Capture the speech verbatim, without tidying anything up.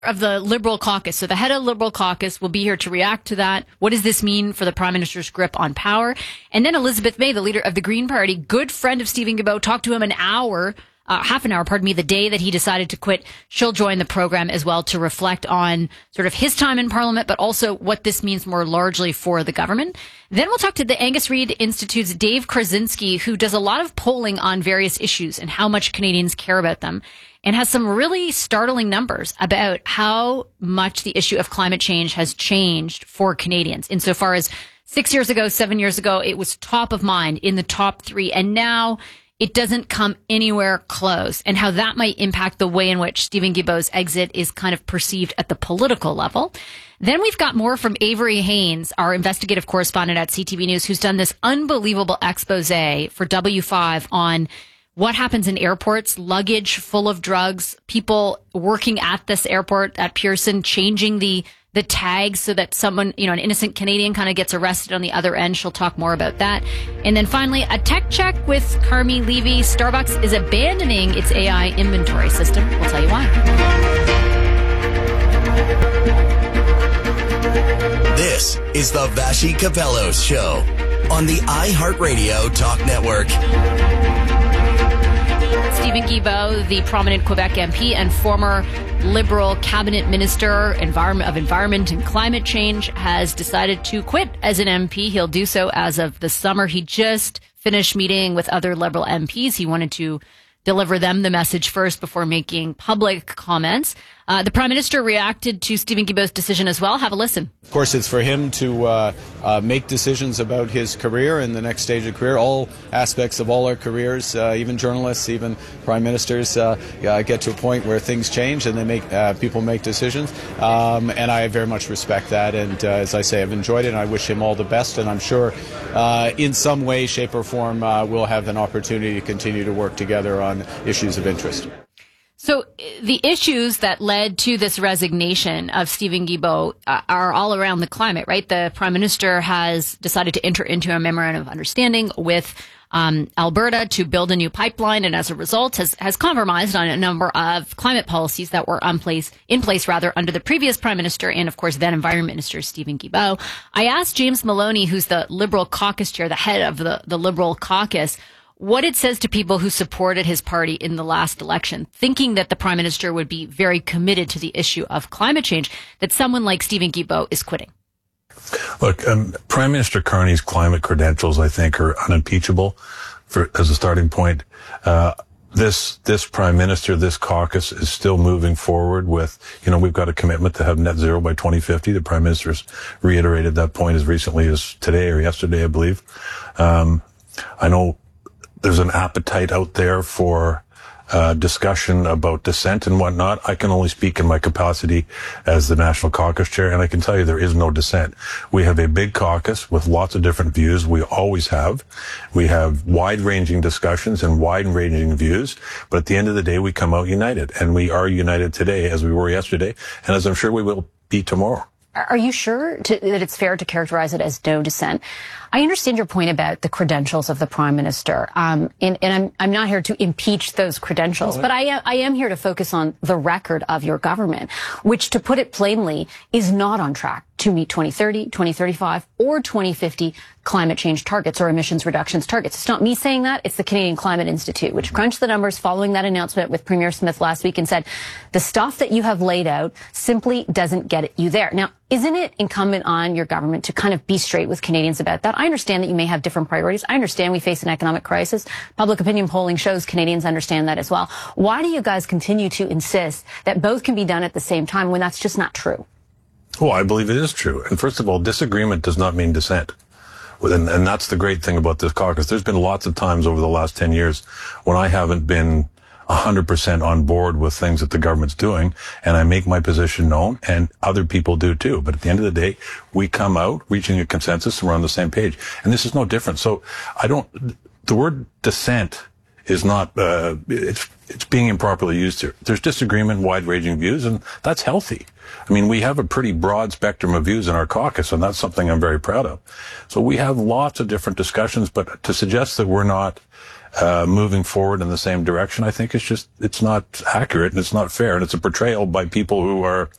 of the Liberal caucus. So the head of the Liberal caucus will be here to react to that. What does this mean for the Prime Minister's grip on power? And then Elizabeth May, the leader of the Green Party, good friend of Stephen Guilbeault, talked to him an hour, uh, half an hour, pardon me, the day that he decided to quit. She'll join the program as well to reflect on sort of his time in Parliament, but also what this means more largely for the government. Then we'll talk to the Angus Reid Institute's Dave Krasinski, who does a lot of polling on various issues and how much Canadians care about them, and has some really startling numbers about how much the issue of climate change has changed for Canadians. Insofar as six years ago, seven years ago, it was top of mind in the top three, and now it doesn't come anywhere close, and how that might impact the way in which Stephen Guilbeault's exit is kind of perceived at the political level. Then we've got more from Avery Haynes, our investigative correspondent at C T V News, who's done this unbelievable expose for W five on what happens in airports, luggage full of drugs, people working at this airport at Pearson, changing the the tags so that someone, you know, an innocent Canadian kind of gets arrested on the other end. She'll talk more about that. And then finally, a tech check with Carmi Levy. Starbucks is abandoning its A I inventory system. We'll tell you why. This is the Vassy Capelos Show on the iHeartRadio Talk Network. Stephen Guilbeault, the prominent Quebec M P and former Liberal cabinet minister environment of environment and climate change, has decided to quit as an M P. He'll do so as of the summer. He just finished meeting with other Liberal M Ps. He wanted to deliver them the message first before making public comments. Uh, the Prime Minister reacted to Stephen Guilbeault's decision as well. Have a listen. Of course, it's for him to uh, uh, make decisions about his career and the next stage of career. All aspects of all our careers, uh, even journalists, even prime ministers, uh, uh, get to a point where things change and they make uh, people make decisions. Um, and I very much respect that. And uh, as I say, I've enjoyed it, and I wish him all the best. And I'm sure, uh, in some way, shape, or form, uh, we'll have an opportunity to continue to work together on issues of interest. So the issues that led to this resignation of Stephen Guilbeault uh, are all around the climate, right? The Prime Minister has decided to enter into a memorandum of understanding with um, Alberta to build a new pipeline, and as a result has, has compromised on a number of climate policies that were on place, in place rather under the previous Prime Minister and, of course, then Environment Minister Stephen Guilbeault. I asked James Maloney, who's the Liberal caucus chair, the head of the, the Liberal caucus, what it says to people who supported his party in the last election, thinking that the Prime Minister would be very committed to the issue of climate change, that someone like Stephen Guilbeault is quitting. Look, um, Prime Minister Carney's climate credentials, I think, are unimpeachable for, as a starting point. Uh, this, this Prime Minister, this caucus is still moving forward with, you know, we've got a commitment to have net zero by twenty fifty. The Prime Minister's reiterated that point as recently as today or yesterday, I believe. Um, I know there's an appetite out there for uh, discussion about dissent and whatnot. I can only speak in my capacity as the National Caucus Chair, and I can tell you there is no dissent. We have a big caucus with lots of different views. We always have. We have wide-ranging discussions and wide-ranging views, but at the end of the day, we come out united, and we are united today as we were yesterday, and as I'm sure we will be tomorrow. Are you sure to, that it's fair to characterize it as no dissent? I understand your point about the credentials of the Prime Minister, um, and, and I'm, I'm not here to impeach those credentials, but I am, I am here to focus on the record of your government, which, to put it plainly, is not on track to meet twenty thirty, twenty thirty-five, or twenty fifty climate change targets or emissions reductions targets. It's not me saying that. It's the Canadian Climate Institute, which crunched the numbers following that announcement with Premier Smith last week and said, the stuff that you have laid out simply doesn't get you there. Now, isn't it incumbent on your government to kind of be straight with Canadians about that? I understand that you may have different priorities. I understand we face an economic crisis. Public opinion polling shows Canadians understand that as well. Why do you guys continue to insist that both can be done at the same time when that's just not true? Well, I believe it is true. And first of all, disagreement does not mean dissent. And, and that's the great thing about this caucus. There's been lots of times over the last ten years when I haven't been one hundred percent on board with things that the government's doing, and I make my position known, and other people do too. But at the end of the day, we come out reaching a consensus and we're on the same page. And this is no different. So I don't, the word dissent is not, uh, it's, it's being improperly used here. There's disagreement, wide-ranging views, and that's healthy. I mean, we have a pretty broad spectrum of views in our caucus, and that's something I'm very proud of. So we have lots of different discussions, but to suggest that we're not uh, moving forward in the same direction, I think it's just, it's not accurate and it's not fair. And it's a portrayal by people who are